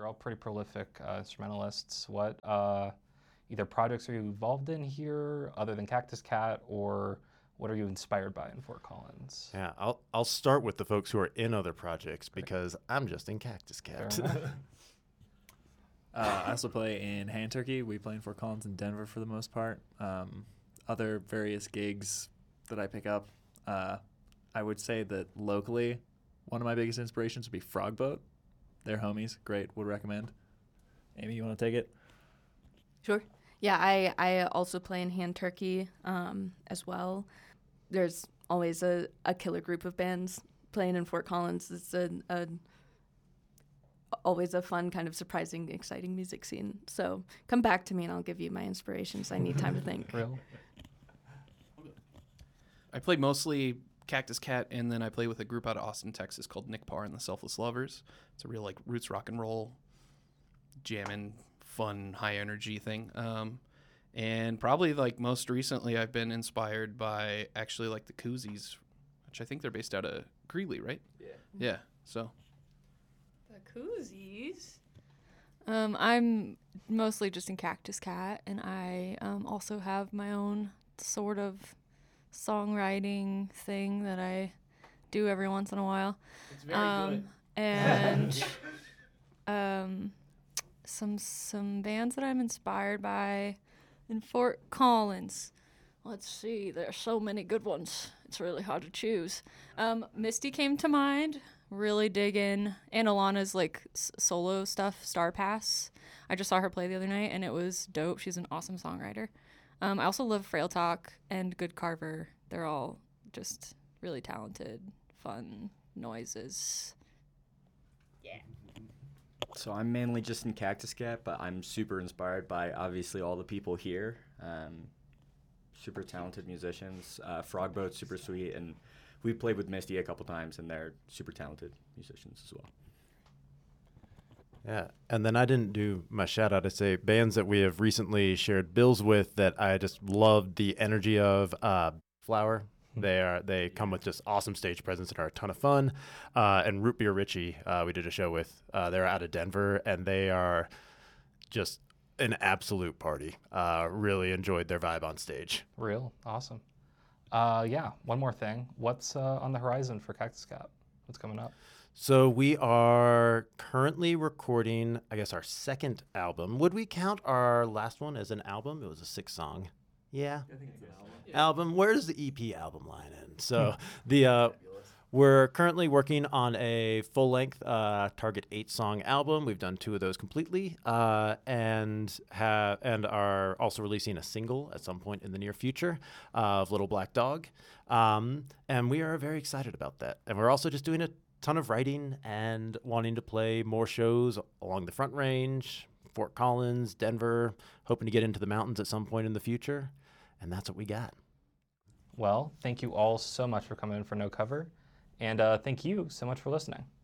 You're all pretty prolific instrumentalists. What either projects are you involved in here other than Cactus Cat, or what are you inspired by in Fort Collins? Yeah, I'll start with the folks who are in other projects because I'm just in Cactus Cat. I also play in Hand Turkey. We play in Fort Collins and Denver for the most part. Other various gigs that I pick up. I would say that locally, one of my biggest inspirations would be Frogboat. They're homies. Great. Would recommend. Amy, you want to take it? Sure. Yeah, I also play in Hand Turkey as well. There's always a killer group of bands playing in Fort Collins. It's always a fun, kind of surprising, exciting music scene. So come back to me and I'll give you my inspirations. I need time to think. Real? I play mostly Cactus Cat, and then I play with a group out of Austin, Texas called Nick Parr and the Selfless Lovers. It's a real like roots rock and roll, jamming, fun, high energy thing. And probably like most recently, I've been inspired by actually like the Koozies, which I think they're based out of Greeley, right? Yeah. Yeah. So The Koozies. I'm mostly just in Cactus Cat, and I also have my own sort of songwriting thing that I do every once in a while. it's very good. And some bands that I'm inspired by in Fort Collins. Let's see, there are so many good ones. It's really hard to choose. Misty came to mind. Really dig in. And Alana's like solo stuff, Star Pass. I just saw her play the other night and it was dope. She's an awesome songwriter. I also love Frail Talk and Good Carver. They're all just really talented, fun noises. So I'm mainly just in Cactus Cat, but I'm super inspired by obviously all the people here. Super talented musicians. Frogboat's super sweet, and we've played with Misty a couple times, and they're super talented musicians as well. Yeah, and then I didn't do my shout out to say bands that we have recently shared bills with that I just loved the energy of. Flower, they come with just awesome stage presence and are a ton of fun. And Root Beer Richie, we did a show with. They're out of Denver and they are just an absolute party. Really enjoyed their vibe on stage. Real? Awesome. Yeah, one more thing. What's on the horizon for Cactus Cat? What's coming up? So we are currently recording, I guess, our second album. Would we count our last one as an album? It was a 6-song. Yeah. I think it's an album. Album. Where does the EP album line in? So we're currently working on a full-length Target 8-song album. We've done 2 of those completely, and are also releasing a single at some point in the near future of Little Black Dog, and we are very excited about that. And we're also just doing a ton of writing and wanting to play more shows along the Front Range, Fort Collins, Denver, hoping to get into the mountains at some point in the future. And that's what we got. Well, thank you all so much for coming in for No Cover, and thank you so much for listening.